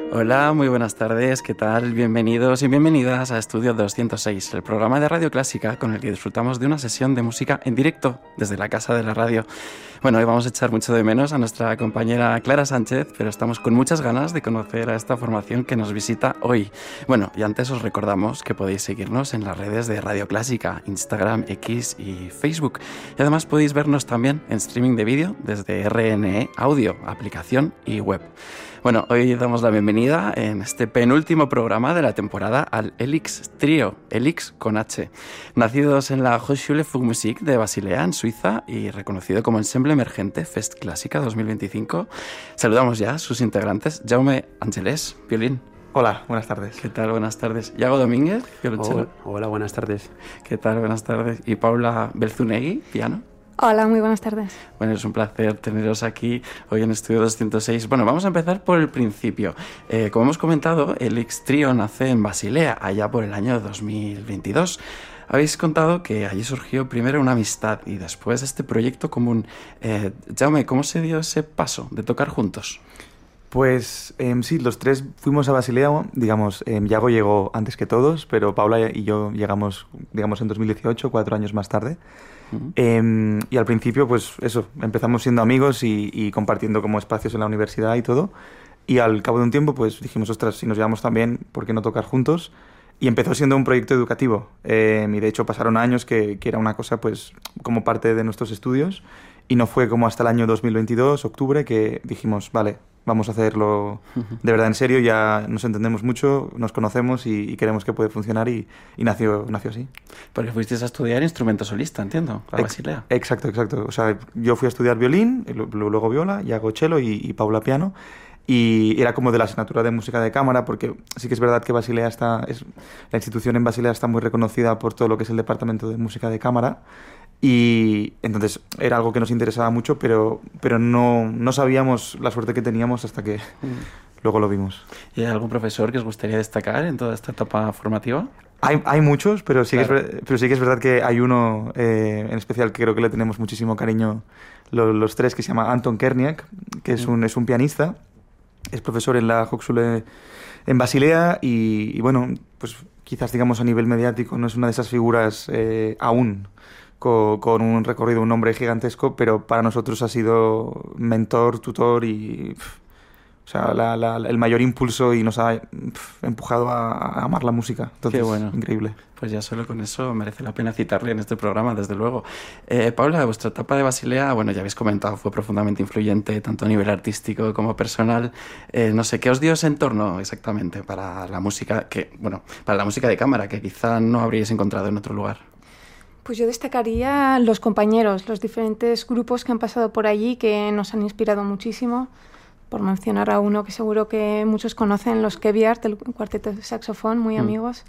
Hola, muy buenas tardes, ¿qué tal? Bienvenidos y bienvenidas a Estudio 206, el programa de Radio Clásica con el que disfrutamos de una sesión de música en directo desde la casa de la radio. Bueno, hoy vamos a echar mucho de menos a nuestra compañera Clara Sánchez, pero estamos con muchas ganas de conocer a esta formación que nos visita hoy. Bueno, y antes os recordamos que podéis seguirnos en las redes de Radio Clásica, Instagram, X y Facebook. Y además podéis vernos también en streaming de vídeo desde RNE Audio, aplicación y web. Bueno, hoy damos la bienvenida en este penúltimo programa de la temporada al Elix Trio, Elix con H. Nacidos en la Hochschule für Musik de Basilea, en Suiza, y reconocido como ensemble emergente Fest Clásica 2025, saludamos ya a sus integrantes. Jaume Angelés, violín. Hola, buenas tardes. ¿Qué tal? Buenas tardes. Iago Domínguez, violonchelo. Hola, buenas tardes. ¿Qué tal? Buenas tardes. Y Paula Belzunegui, piano. Hola, muy buenas tardes. Bueno, es un placer teneros aquí hoy en Estudio 206. Bueno, vamos a empezar por el principio. Como hemos comentado, el Elix Trio nace en Basilea, allá por el año 2022. Habéis contado que allí surgió primero una amistad y después este proyecto común. Jaume, ¿cómo se dio ese paso de tocar juntos? Pues sí, los tres fuimos a Basilea, digamos, Iago llegó antes que todos, pero Paula y yo llegamos, digamos, en 2018, 4 años más tarde. Y al principio, pues eso, empezamos siendo amigos y compartiendo como espacios en la universidad y todo. Y al cabo de un tiempo, pues dijimos, ostras, si nos llevamos tan bien, ¿por qué no tocar juntos? Y empezó siendo un proyecto educativo. Y de hecho pasaron años que era una cosa, pues, como parte de nuestros estudios. Y no fue como hasta el año 2022, octubre, que dijimos, vale, vamos a hacerlo de verdad en serio, ya nos entendemos mucho, nos conocemos y creemos que puede funcionar y nació así. Porque fuisteis a estudiar instrumento solista, entiendo, a Basilea. Exacto. O sea, yo fui a estudiar violín, luego viola, Iago cello y Paula piano. Y era como de la asignatura de música de cámara, porque sí que es verdad que Basilea la institución en Basilea está muy reconocida por todo lo que es el departamento de música de cámara. Y entonces era algo que nos interesaba mucho, pero no sabíamos la suerte que teníamos hasta que luego lo vimos. ¿Y hay algún profesor que os gustaría destacar en toda esta etapa formativa? Hay muchos, pero sí, claro. pero sí que es verdad que hay uno en especial que creo que le tenemos muchísimo cariño los tres, que se llama Anton Kerniak, que es un pianista, es profesor en la Hochschule en Basilea y bueno, pues quizás digamos a nivel mediático no es una de esas figuras aún con un recorrido, un nombre gigantesco, pero para nosotros ha sido mentor, tutor y o sea, el mayor impulso y nos ha empujado a amar la música. Entonces, qué bueno. Increíble. Pues ya solo con eso merece la pena citarle en este programa, desde luego. Paula, vuestra etapa de Basilea, bueno, ya habéis comentado, fue profundamente influyente, tanto a nivel artístico como personal. No sé, ¿qué os dio ese entorno exactamente para la música para la música de cámara, que quizá no habríais encontrado en otro lugar? Pues yo destacaría los compañeros, los diferentes grupos que han pasado por allí, que nos han inspirado muchísimo. Por mencionar a uno que seguro que muchos conocen, los Keviart, el cuarteto de saxofón, muy amigos.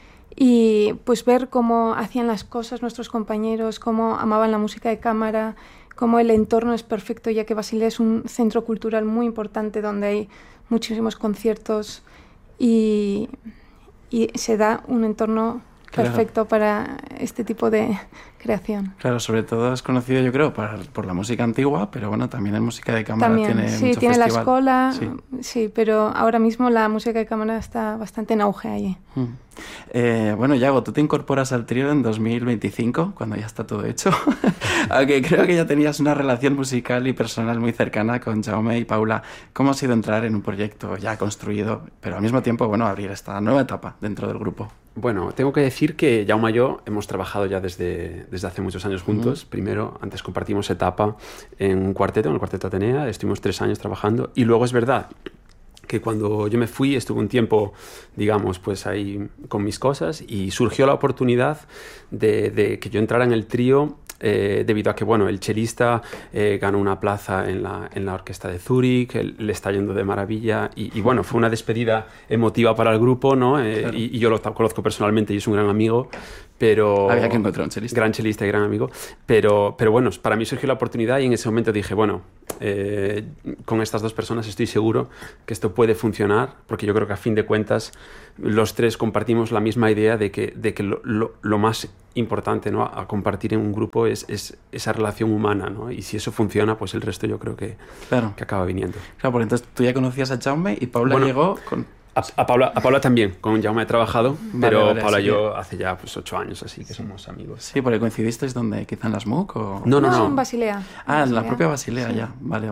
Y pues ver cómo hacían las cosas nuestros compañeros, cómo amaban la música de cámara, cómo el entorno es perfecto, ya que Basilea es un centro cultural muy importante donde hay muchísimos conciertos y se da un entorno perfecto para este tipo de creación. Claro, sobre todo es conocido, yo creo, por la música antigua, pero bueno, también en música de cámara también, tiene sí, mucho tiene festival. la escuela, sí, pero ahora mismo la música de cámara está bastante en auge allí. Bueno, Iago, tú te incorporas al trío en 2025, cuando ya está todo hecho, aunque creo que ya tenías una relación musical y personal muy cercana con Jaume y Paula. ¿Cómo ha sido entrar en un proyecto ya construido, pero al mismo tiempo, bueno, abrir esta nueva etapa dentro del grupo? Bueno, tengo que decir que Jaume y yo hemos trabajado ya desde hace muchos años juntos. Primero, antes compartimos etapa en un cuarteto, en el Cuarteto Atenea, estuvimos 3 años trabajando. Y luego es verdad que cuando yo me fui estuve un tiempo, digamos, pues ahí con mis cosas y surgió la oportunidad de que yo entrara en el trío debido a que, bueno, el chelista ganó una plaza en la orquesta de Zúrich, le está yendo de maravilla y bueno, fue una despedida emotiva para el grupo, ¿no? Claro. Y yo lo conozco personalmente y es un gran amigo, pero... Había que encontrar un chelista. Gran chelista y gran amigo, pero bueno, para mí surgió la oportunidad y en ese momento dije, bueno, con estas dos personas estoy seguro que esto puede funcionar, porque yo creo que a fin de cuentas los tres compartimos la misma idea de que lo más importante, ¿no?, a compartir en un grupo es esa relación humana, ¿no? Y si eso funciona, pues el resto yo creo que acaba viniendo. Claro, porque entonces tú ya conocías a Jaume y Paula llegó con... A Paula también, con Jaume he trabajado, pero vale, Paula sí, y yo hace ya 8 años, así que somos amigos. Sí, porque coincidisteis donde, quizá en las MOOC o... No. En Basilea. En la propia Basilea, sí. Ya. Vale.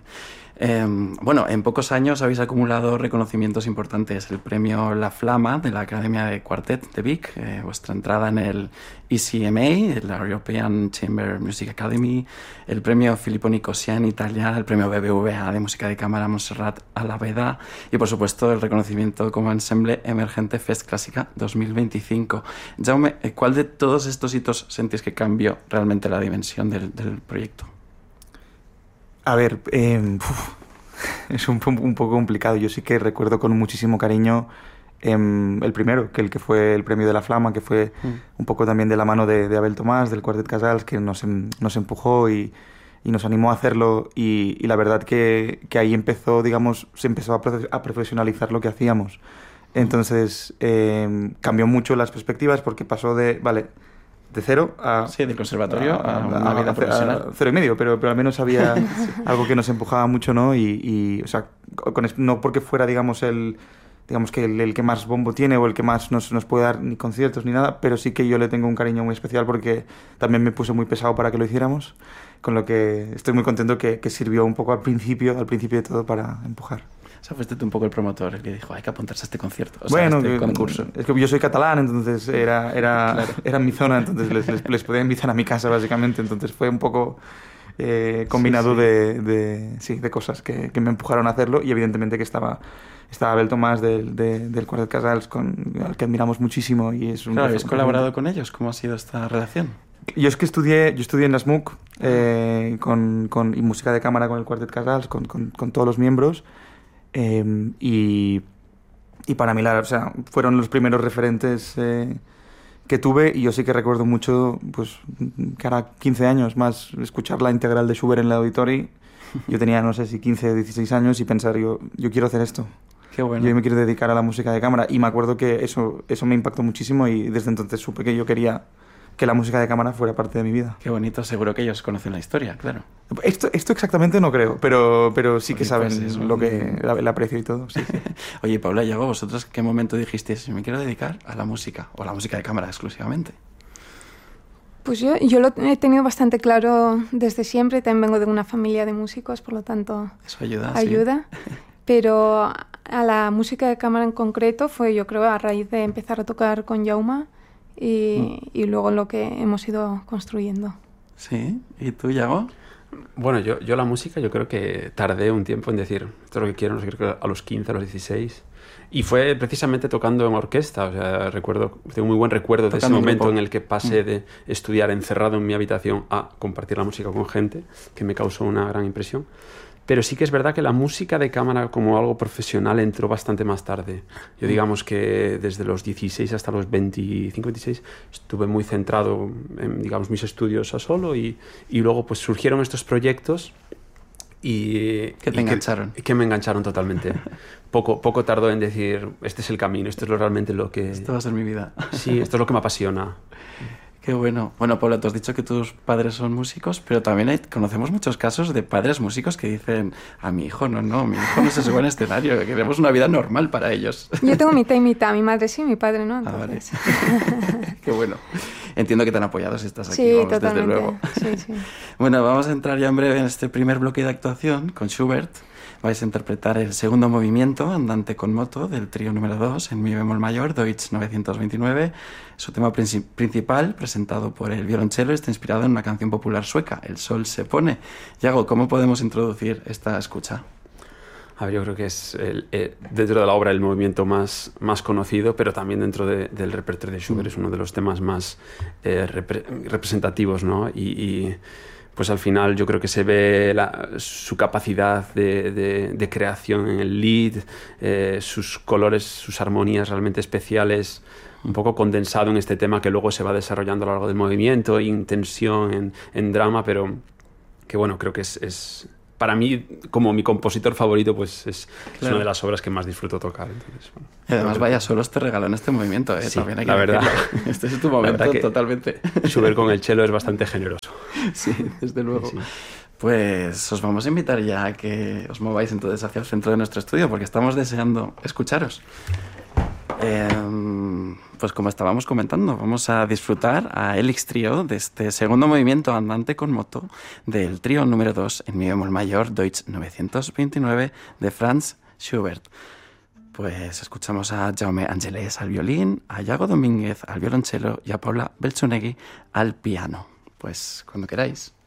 Bueno, en pocos años habéis acumulado reconocimientos importantes. El premio La Flama de la Academia de Quartet de Vic, vuestra entrada en el ECMA, la European Chamber Music Academy, el premio Filippo Nicosia en Italia, el premio BBVA de Música de Cámara Montserrat Alaveda y, por supuesto, el reconocimiento como ensemble emergente Fest Clásica 2025. Jaume, ¿cuál de todos estos hitos sentís que cambió realmente la dimensión del proyecto? A ver, es un poco complicado. Yo sí que recuerdo con muchísimo cariño el primero, el que fue el premio de la Flama, que fue un poco también de la mano de Abel Tomás, del Quartet Casals, que nos empujó y nos animó a hacerlo. Y la verdad que ahí se empezó a profesionalizar lo que hacíamos. Entonces cambió mucho las perspectivas porque pasó de cero a... Sí, del conservatorio a una vida profesional. A 0,5, pero al menos había algo que nos empujaba mucho, ¿no? Y o sea, no porque fuera, digamos el que más bombo tiene o el que más nos puede dar ni conciertos ni nada, pero sí que yo le tengo un cariño muy especial porque también me puse muy pesado para que lo hiciéramos, con lo que estoy muy contento que sirvió un poco al principio de todo para empujar. O sea, fuiste tú un poco el promotor, el que dijo, hay que apuntarse a este concierto, bueno, este concurso. Es que yo soy catalán, entonces era mi zona, entonces les podía invitar a mi casa, básicamente. Entonces fue un poco combinado de cosas que me empujaron a hacerlo. Y evidentemente que estaba Abel Tomás del Quartet Casals, al que admiramos muchísimo. Y es un ¿habéis colaborado con ellos? ¿Cómo ha sido esta relación? Yo estudié en la SMUC y música de cámara con el Quartet Casals, con todos los miembros. Y para mí, fueron los primeros referentes que tuve, y yo sí que recuerdo mucho, pues, que ahora 15 años más, escuchar la integral de Schubert en el Auditori. Yo tenía, no sé si 15 o 16 años y pensar, yo quiero hacer esto. Qué bueno. Yo me quiero dedicar a la música de cámara, y me acuerdo que eso me impactó muchísimo, y desde entonces supe que yo quería que la música de cámara fuera parte de mi vida. Qué bonito, seguro que ellos conocen la historia, claro. Esto exactamente no creo, pero sí que saben pues lo que el aprecio y todo. Sí. Oye, Paula, Iago, ¿vosotros qué momento dijisteis, me quiero dedicar a la música, o a la música de cámara exclusivamente? Pues yo lo he tenido bastante claro desde siempre. También vengo de una familia de músicos, por lo tanto... Eso ayuda. Sí. Pero a la música de cámara en concreto fue, yo creo, a raíz de empezar a tocar con Jaume y luego lo que hemos ido construyendo. Sí, ¿y tú, Iago? Bueno, yo la música, yo creo que tardé un tiempo en decir, esto es lo que quiero, no sé, creo que a los 15, a los 16. Y fue precisamente tocando en orquesta. O sea, tengo muy buen recuerdo de ese momento en el que pasé de estudiar encerrado en mi habitación a compartir la música con gente, que me causó una gran impresión. Pero sí que es verdad que la música de cámara como algo profesional entró bastante más tarde. Yo digamos que desde los 16 hasta los 25, 26 estuve muy centrado en, digamos, mis estudios a solo, y luego pues surgieron estos proyectos que te engancharon. Que me engancharon totalmente. Poco tardó en decir, este es el camino, esto es realmente lo que... Esto va a ser mi vida. Sí, esto es lo que me apasiona. Qué bueno. Bueno, Paula, tú has dicho que tus padres son músicos, pero también conocemos muchos casos de padres músicos que dicen, a mi hijo mi hijo no se sube al escenario, queremos una vida normal para ellos. Yo tengo mitad y mitad, mi madre sí, mi padre no. Entonces... Vale. Qué bueno. Entiendo que te han apoyado si estás aquí, sí, vamos, totalmente. desde luego. Sí. Bueno, vamos a entrar ya en breve en este primer bloque de actuación con Schubert. Vais a interpretar el segundo movimiento, Andante con moto, del trío número 2 en mi bemol mayor, Deutsch 929. Su tema principal, presentado por el violonchelo, está inspirado en una canción popular sueca, El sol se pone. Iago, ¿cómo podemos introducir esta escucha? A ver, yo creo que es dentro de la obra el movimiento más conocido, pero también dentro del repertorio de Schubert es uno de los temas más representativos, ¿no? Y pues al final yo creo que se ve su capacidad de creación en el lead, sus colores, sus armonías realmente especiales, un poco condensado en este tema que luego se va desarrollando a lo largo del movimiento, en tensión, en drama, pero que bueno, creo que es para mí, como mi compositor favorito, pues es Claro. una de las obras que más disfruto tocar. Entonces, bueno. Y además, vaya solos te regaló en este movimiento, ¿eh? Sí, También hay que la verdad. decirlo. Este es tu momento verdad que- totalmente. Schubert con el cello es bastante generoso. Sí, desde luego. Sí. Pues os vamos a invitar ya a que os mováis entonces hacia el centro de nuestro estudio porque estamos deseando escucharos. Pues como estábamos comentando, vamos a disfrutar a Helix Trio de este segundo movimiento andante con moto del trío número 2 en mi bemol mayor Deutsch 929 de Franz Schubert. Pues escuchamos a Jaume Angelès al violín, a Iago Domínguez al violonchelo y a Paula Belzunegui al piano. Pues cuando queráis.